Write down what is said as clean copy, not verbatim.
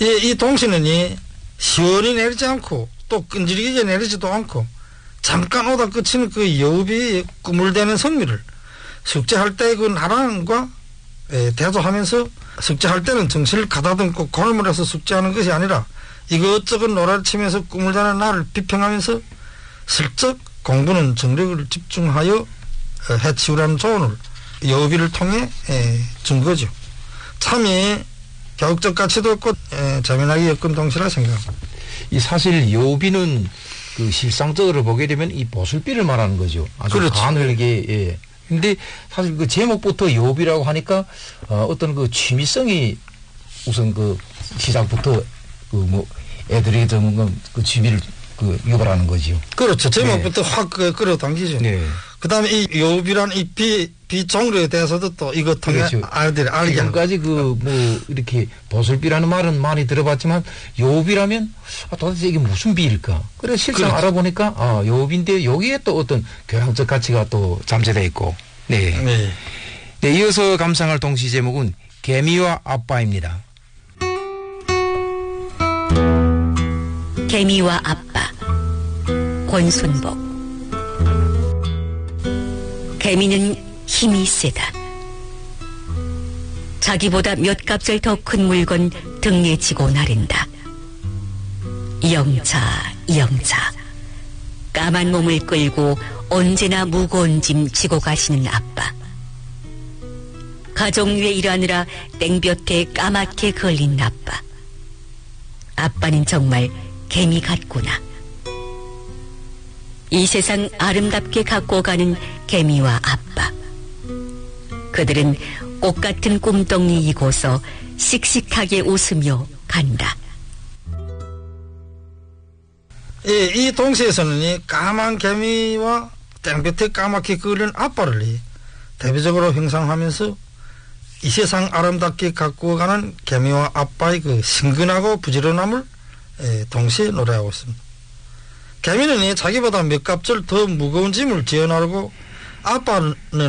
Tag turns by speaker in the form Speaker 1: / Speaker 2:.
Speaker 1: 예, 이 동시는 시원히 내리지 않고 또 끈질기게 내리지도 않고 잠깐 오다 끝이는 그 여우비의 꿈을 대는 성미를 숙제할 때 그 나랑과 대조하면서 숙제할 때는 정신을 가다듬고 골몰해서 숙제하는 것이 아니라 이것저것 노래를 치면서 꿈을 대는 나를 비평하면서 슬쩍 공부는 정력을 집중하여 해치우라는 조언을 여우비를 통해 준 거죠. 참이 교육적 가치도 있고 재미나게 엮은 동시라 생각합니다.
Speaker 2: 이 사실 여우비는 그 실상적으로 보게 되면 이 보슬비를 말하는 거죠. 아주
Speaker 1: 그렇죠.
Speaker 2: 가늘게. 예. 근데 사실 그 제목부터 여우비라고 하니까 어떤 그 취미성이 우선 그 시작부터 그 뭐 애들이 좀 그 취미를 그 유발하는 거지요.
Speaker 1: 그렇죠. 제목부터 확 끌어당기죠.
Speaker 2: 네.
Speaker 1: 그다음에 이 여우비라는 이 비종류에 대해서도 또 이거 통해
Speaker 2: 그렇죠.
Speaker 1: 아이들이 알게 하는
Speaker 2: 지금까지 그 뭐 이렇게 보슬비라는 말은 많이 들어봤지만 여우비라면 도대체 이게 무슨 비일까? 그래서 실상
Speaker 1: 그렇죠.
Speaker 2: 알아보니까 여우비인데 여기에 또 어떤 교양적 가치가 또 잠재되어 있고. 네.
Speaker 1: 네.
Speaker 2: 네, 이어서 감상할 동시 제목은 개미와 아빠입니다.
Speaker 3: 개미와 아빠 권순복. 개미는 힘이 세다. 자기보다 몇 값을 더 큰 물건 등에 지고 나른다. 영차 영차 까만 몸을 끌고 언제나 무거운 짐 지고 가시는 아빠. 가족 위에 일하느라 땡볕에 까맣게 걸린 아빠. 아빠는 정말 개미 같구나. 이 세상 아름답게 갖고 가는 개미와 아빠. 그들은 꽃 같은 꿈덩이 이고서 씩씩하게 웃으며 간다.
Speaker 1: 예, 이 동시에서는 이 까만 개미와 땡볕에 까맣게 그을린 아빠를 대표적으로 형상하면서 이 세상 아름답게 갖고 가는 개미와 아빠의 그 신근하고 부지런함을 동시에 노래하고 있습니다. 개미는 자기보다 몇 값을 더 무거운 짐을 지어나르고 아빠는